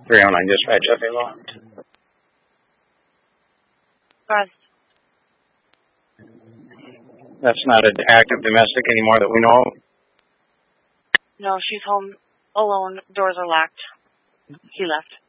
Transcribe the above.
309 dispatch, FA locked. Press. That's not an active domestic anymore that we know of. No, she's home alone. Doors are locked. He left.